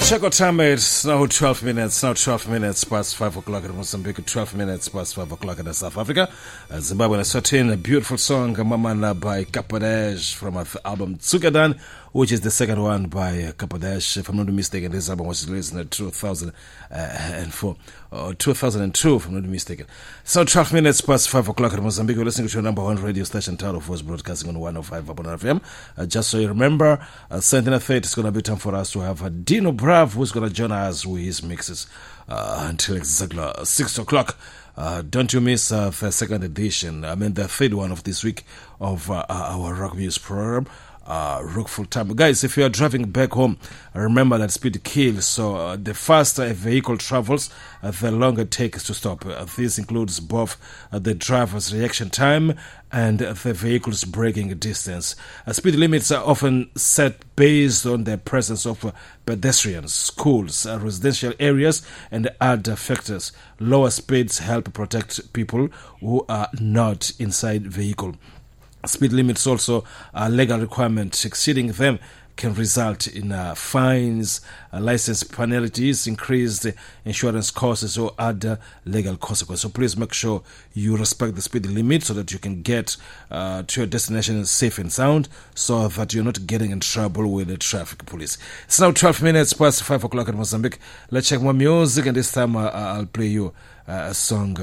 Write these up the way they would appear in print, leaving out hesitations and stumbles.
Check what time it's now 12 minutes. Now 12 minutes past 5 o'clock in Mozambique, 12 minutes past 5 o'clock in South Africa. Zimbabwe and Eswatini, a beautiful song, Mamana by Kapadesh from the album Tsukadan, which is the second one by Kapadesh. If I'm not mistaken, this album was released in 2004. 2002, if I'm not mistaken. So 12 minutes past 5 o'clock in Mozambique. We're listening to your number one radio station, Tower of Voice, broadcasting on 105 upon FM. Just so you remember, 17:30 it's going to be time for us to have Dino Brav, who's going to join us with his mixes until exactly 6 o'clock. Don't you miss the second edition, the third one of this week of our rock music program. Rock full time. Guys, if you are driving back home, remember that speed kills. So the faster a vehicle travels, the longer it takes to stop. This includes both the driver's reaction time and the vehicle's braking distance. Speed limits are often set based on the presence of pedestrians, schools, residential areas, and other factors. Lower speeds help protect people who are not inside vehicle. Speed limits also are legal requirements. Exceeding them can result in fines, license penalties, increased insurance costs, or other legal consequences. So please make sure you respect the speed limit so that you can get to your destination safe and sound, so that you're not getting in trouble with the traffic police. It's now 12 minutes past 5 o'clock in Mozambique. Let's check more music, and this time I'll play you a song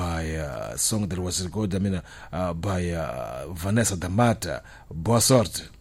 by song that was recorded by Vanessa da Mata. Boa sorte.